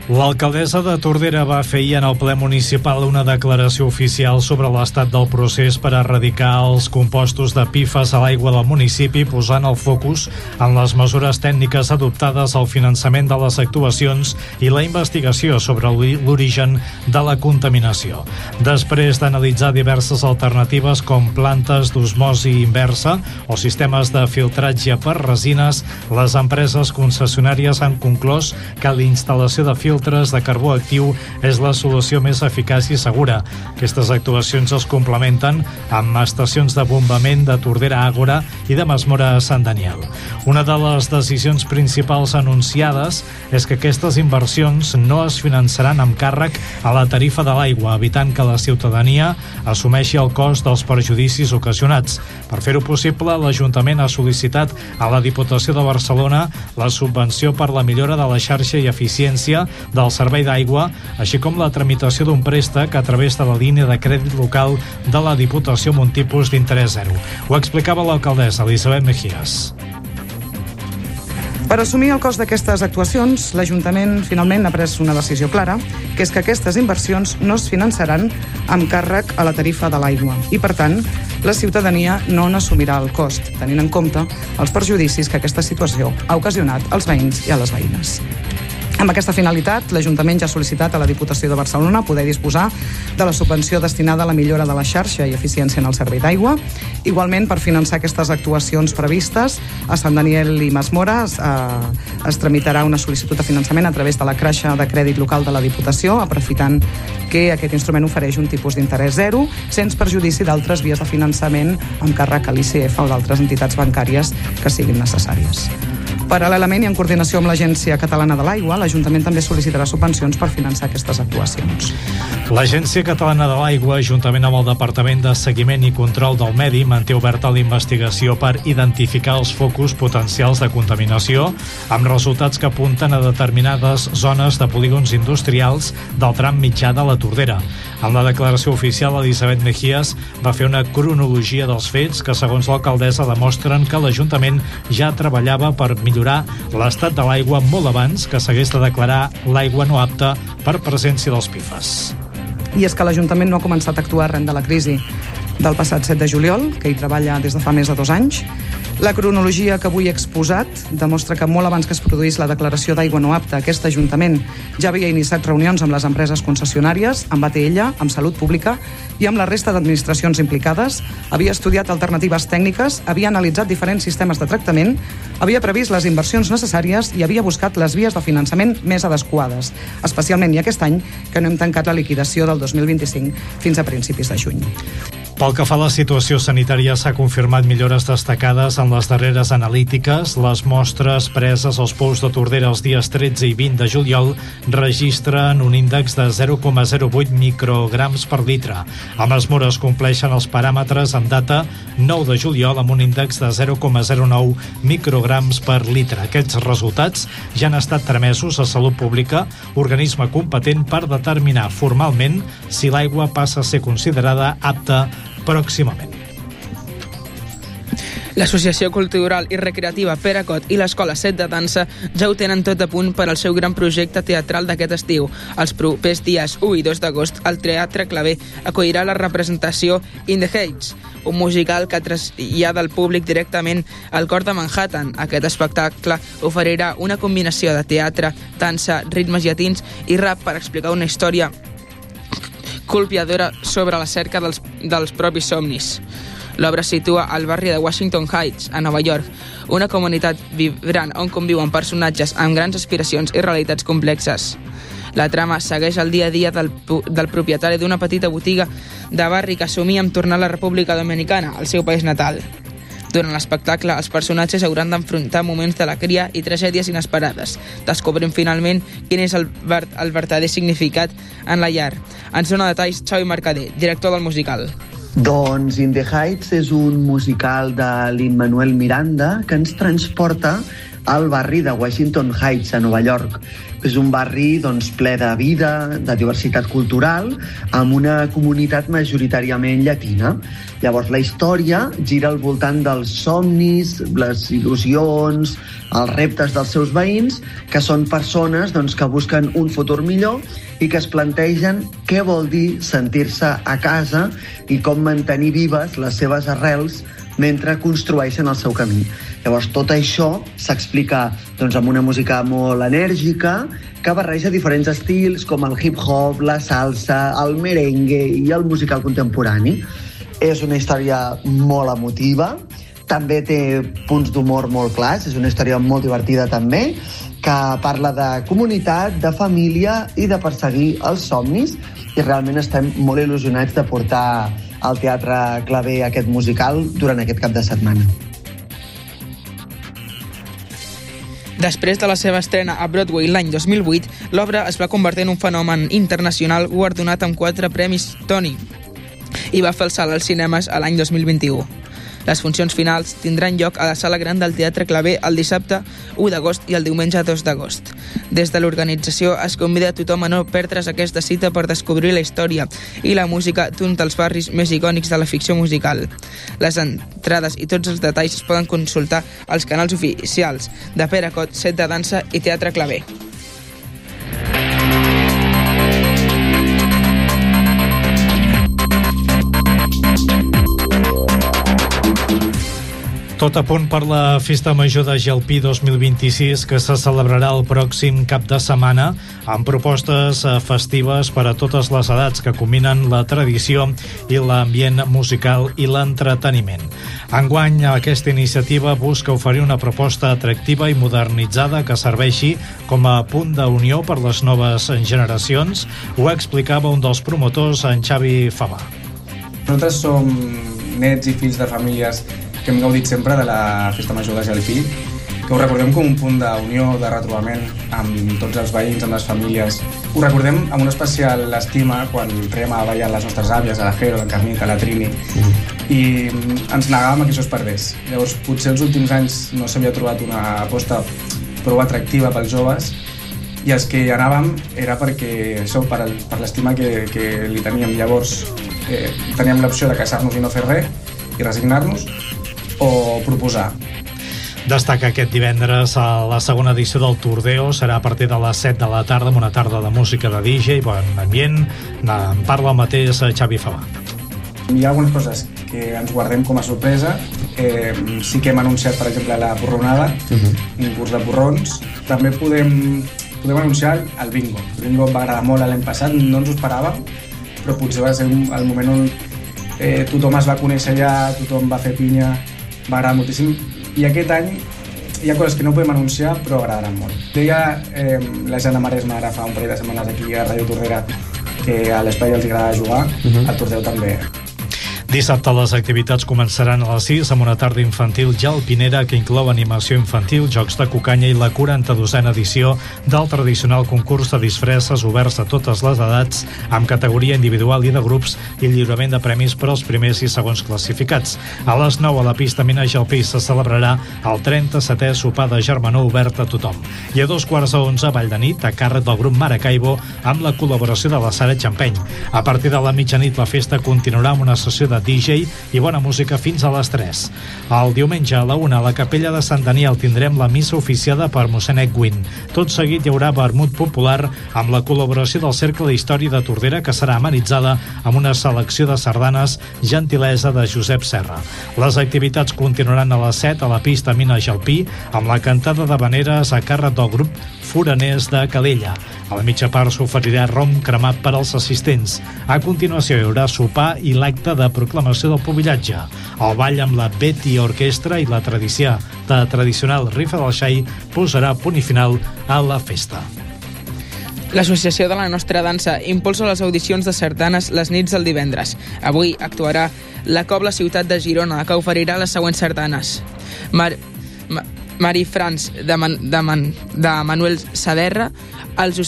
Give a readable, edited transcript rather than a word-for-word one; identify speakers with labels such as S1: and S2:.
S1: L'alcaldessa de Tordera va fer ahir en el ple municipal una declaració oficial sobre l'estat del procés per erradicar els compostos de PFAS a l'aigua del municipi, posant el focus en les mesures tècniques adoptades al finançament de les actuacions i la investigació sobre l'origen de la contaminació. Després d'analitzar diverses alternatives com plantes d'osmosi inversa o sistemes de filtratge per resines, les empreses concessionàries han conclòs que la instal·lació de filtres de carbó actiu és la solució més eficaç i segura. Aquestes actuacions es complementen amb estacions de bombament de Tordera Àgora i de Masmora a Sant Daniel. Una de les decisions principals anunciades és que aquestes inversions no es finançaran amb càrrec a la tarifa de l'aigua, evitant que la ciutadania assumeixi el cost dels perjudicis ocasionats. Per fer-ho possible, l'Ajuntament ha sol·licitat a la Diputació de Barcelona la subvenció per la millora de la xarxa i eficiència del servei d'aigua, així com la tramitació d'un préstec a través de la línia de crèdit local de la Diputació amb un tipus d'interès zero. Ho explicava l'alcaldessa Elisabet Mejías.
S2: Per assumir el cost d'aquestes actuacions, l'Ajuntament finalment ha pres una decisió clara, que és que aquestes inversions no es finançaran amb càrrec a la tarifa de l'aigua i, per tant, la ciutadania no n'assumirà el cost, tenint en compte els perjudicis que aquesta situació ha ocasionat als veïns i a les veïnes. Amb aquesta finalitat, l'Ajuntament ja ha sol·licitat a la Diputació de Barcelona poder disposar de la subvenció destinada a la millora de la xarxa i eficiència en el servei d'aigua. Igualment, per finançar aquestes actuacions previstes, a Sant Daniel i Masmora es tramitarà una sol·licitud de finançament a través de la caixa de crèdit local de la Diputació, aprofitant que aquest instrument ofereix un tipus d'interès zero, sense perjudici d'altres vies de finançament amb càrrec a l'ICF o d'altres entitats bancàries que siguin necessàries. Paral·lelament i en coordinació amb l'Agència Catalana de l'Aigua, l'Ajuntament també sol·licitarà subvencions per finançar aquestes actuacions.
S1: L'Agència Catalana de l'Aigua, juntament amb el Departament de Seguiment i Control del Medi, manté oberta la investigació per identificar els focus potencials de contaminació, amb resultats que apunten a determinades zones de polígons industrials del tram mitjà de la Tordera. En la declaració oficial, Elisabet Mejías va fer una cronologia dels fets que, segons l'alcaldessa, demostren que l'Ajuntament ja treballava per millorar l'estat de l'aigua molt abans que s'hagués de declarar l'aigua no apta per presència dels PFAS.
S2: I és que l'Ajuntament no ha començat a actuar arran de la crisi del passat 7 de juliol, que hi treballa des de fa més de 2 anys. La cronologia que avui he exposat demostra que molt abans que es produís la declaració d'aigua no apta, aquest Ajuntament ja havia iniciat reunions amb les empreses concessionàries, amb ATL, amb Salut Pública i amb la resta d'administracions implicades, havia estudiat alternatives tècniques, havia analitzat diferents sistemes de tractament, havia previst les inversions necessàries i havia buscat les vies de finançament més adequades, especialment i aquest any que no hem tancat la liquidació del 2025 fins a principis de juny.
S1: Pel que fa a la situació sanitària, s'ha confirmat millores destacades en les darreres analítiques. Les mostres preses als pous de Tordera els dies 13 i 20 de juliol registren un índex de 0,08 micrograms per litre. A Masmora es compleixen els paràmetres en data 9 de juliol amb un índex de 0,09 micrograms per litre. Aquests resultats ja han estat tramesos a Salut Pública, organisme competent per determinar formalment si l'aigua passa a ser considerada apta pròximament.
S3: L'Associació Cultural i Recreativa Pere Cot i l'Escola 7 de Dansa ja ho tenen tot a punt per al seu gran projecte teatral d'aquest estiu. Els propers dies 1 i 2 d'agost, el Teatre Claver acollirà la representació In the Heights, un musical que trasllada el públic directament al cor de Manhattan. Aquest espectacle oferirà una combinació de teatre, dansa, ritmes llatins i rap per explicar una història colpidora sobre la cerca dels propis somnis. L'obra situa al barri de Washington Heights, a Nova York, una comunitat vibrant on conviuen personatges amb grans aspiracions i realitats complexes. La trama segueix el dia a dia del propietari d'una petita botiga de barri que somia amb tornar a la República Dominicana, el seu país natal. Durant l'espectacle, els personatges hauran d'enfrontar moments d'alegria i tragèdies inesperades, descobrint finalment quin és el verdader significat en la llar. Ens dona detalls Xavi Mercader, director del musical.
S4: Doncs In the Heights és un musical de Lin-Manuel Miranda que ens transporta al barri de Washington Heights, a Nova York. És un barri ple de vida, de diversitat cultural, amb una comunitat majoritàriament llatina. Llavors, la història gira al voltant dels somnis, les il·lusions, els reptes dels seus veïns, que són persones que busquen un futur millor i que es plantegen què vol dir sentir-se a casa i com mantenir vives les seves arrels mentre construeixen el seu camí. Llavors, tot això s'explica amb una música molt enèrgica que barreja diferents estils com el hip-hop, la salsa, el merengue i el musical contemporani. És una història molt emotiva, també té punts d'humor molt clars, és una història molt divertida també, que parla de comunitat, de família i de perseguir els somnis, i realment estem molt il·lusionats de portar al Teatre Clavé aquest musical durant aquest cap de setmana.
S3: Després de la seva estrena a Broadway l'any 2008, l'obra es va convertir en un fenomen internacional guardonat amb 4 premis Tony i va fer el salt als cinemes a l'any 2021. Les funcions finals tindran lloc a la Sala Gran del Teatre Clavé el dissabte 1 d'agost i el diumenge 2 d'agost. Des de l'organització es convida a tothom a no perdre's aquesta cita per descobrir la història i la música d'un dels barris més icònics de la ficció musical. Les entrades i tots els detalls es poden consultar als canals oficials de Pere Cot, Set de Dansa i Teatre Clavé.
S1: Tot a punt per la Festa Major de Gelpí 2026, que se celebrarà el pròxim cap de setmana, amb propostes festives per a totes les edats que combinen la tradició i l'ambient musical i l'entreteniment. Enguany, aquesta iniciativa busca oferir una proposta atractiva i modernitzada que serveixi com a punt d'unió per les noves generacions. Ho explicava un dels promotors, en Xavi Favà.
S5: Nosaltres som nets i fills de famílies que hem gaudit sempre de la Festa Major de Gelpí, que ho recordem com un punt d'unió, de retrobament amb tots els veïns, amb les famílies. Ho recordem amb una especial estima quan traiem a ballar les nostres àvies, a la Jero, a la Carmita, a la Trini, i ens negàvem a que això es perdés. Llavors, potser els últims anys no s'havia trobat una aposta prou atractiva pels joves, i els que hi anàvem era perquè això, per l'estima que li teníem. Llavors, teníem l'opció de casar-nos i no fer res, i resignar-nos, o proposar.
S1: Destaca aquest divendres a la segona edició del Tordeo, serà a partir de les 7 de la tarda, amb una tarda de música de DJ, bon ambient. En parla el mateix Xavi Favà.
S5: Hi ha algunes coses que ens guardem com a sorpresa. Sí que hem anunciat, per exemple, la porronada, un curs de porrons. També podem anunciar el bingo. El bingo va agradar molt l'any passat, no ens ho esperàvem, però potser va ser el moment on tothom es va conèixer allà, tothom va fer pinya, va agradar moltíssim. I aquest any hi ha coses que no podem anunciar, però agradaran molt. Deia la Jana Maresma ara fa un parell de setmanes aquí a Ràdio Tordera que a l'espai els agrada jugar, al Tordeu també.
S1: Dissabte les activitats començaran a les 6 amb una tarda infantil gelpinera que inclou animació infantil, jocs de cucanya i la 42a edició del tradicional concurs de disfresses oberts a totes les edats amb categoria individual i de grups i lliurament de premis per als primers i segons classificats. A les 9 a la pista Mina Gelpí se celebrarà el 37è sopar de germanor obert a tothom. I a 11:15 a Vall de Nit, a càrrec del grup Maracaibo, amb la col·laboració de la Sara Xampeny. A partir de la mitjanit la festa continuarà amb una sessió de DJ i bona música fins a les 3. El diumenge a la 1 a la Capella de Sant Daniel tindrem la missa oficiada per mossèn Edwin. Tot seguit hi haurà vermut popular amb la col·laboració del Cercle d'Història de Tordera, que serà amenitzada amb una selecció de sardanes gentilesa de Josep Serra. Les activitats continuaran a les 7 a la pista Mina Gelpí amb la cantada d'havaneres a càrrec del grup Foraners de Calella. A la mitja part s'oferirà rom cremat per als assistents. A continuació hi haurà sopar i l'acte de proclamació del pobillatge. El ball amb la Betty Orquestra i la tradicional rifa del xai posarà punt i final a la festa.
S3: L'Associació de la Nostra Dansa impulsa les audicions de sardanes les nits del divendres. Avui actuarà la Cobla Ciutat de Girona, que oferirà les següents sardanes. Mari Franz de Manuel Saderra, els